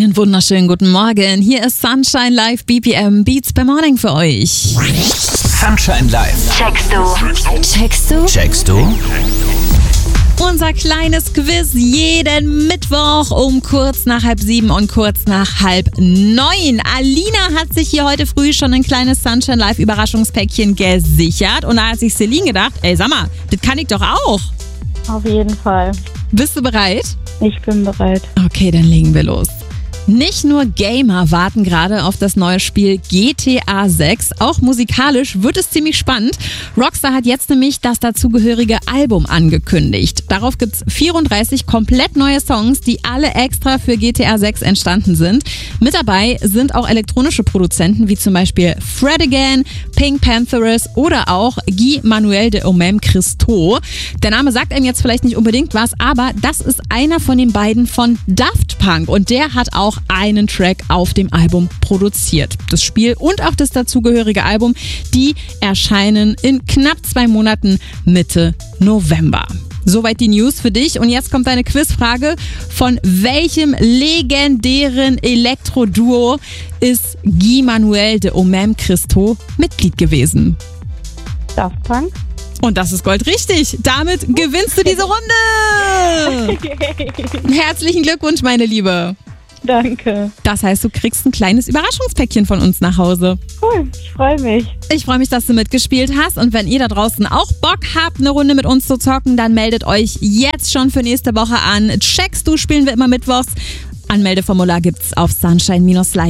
Einen wunderschönen guten Morgen. Hier ist Sunshine Live BPM Beats per Morning für euch. Sunshine Live. Checkst du? Unser kleines Quiz jeden Mittwoch um kurz nach 6:30 und kurz nach 8:30. Alina hat sich hier heute früh schon ein kleines Sunshine Live Überraschungspäckchen gesichert. Und da hat sich Celine gedacht, ey sag mal, das kann ich doch auch. Auf jeden Fall. Bist du bereit? Ich bin bereit. Okay, dann legen wir los. Nicht nur Gamer warten gerade auf das neue Spiel GTA 6, auch musikalisch wird es ziemlich spannend. Rockstar hat jetzt nämlich das dazugehörige Album angekündigt. Darauf gibt's 34 komplett neue Songs, die alle extra für GTA 6 entstanden sind. Mit dabei sind auch elektronische Produzenten wie zum Beispiel Fred Again, Pink Pantheress oder auch Guy Manuel de Homem Christo. Der Name sagt einem jetzt vielleicht nicht unbedingt was, aber das ist einer von den beiden von Daft Punk und der hat auch einen Track auf dem Album produziert. Das Spiel und auch das dazugehörige Album, die erscheinen in knapp 2 Monaten Mitte November. Soweit die News für dich und jetzt kommt deine Quizfrage. Von welchem legendären Elektro-Duo ist Guy Manuel de Homem Christo Mitglied gewesen? Daft Punk? Und das ist goldrichtig. Damit gewinnst du diese Runde. Herzlichen Glückwunsch, meine Liebe. Danke. Das heißt, du kriegst ein kleines Überraschungspäckchen von uns nach Hause. Cool, ich freue mich. Ich freue mich, dass du mitgespielt hast. Und wenn ihr da draußen auch Bock habt, eine Runde mit uns zu zocken, dann meldet euch jetzt schon für nächste Woche an. Checkst du, spielen wir immer mittwochs. Anmeldeformular gibt's auf Sunshine-Live.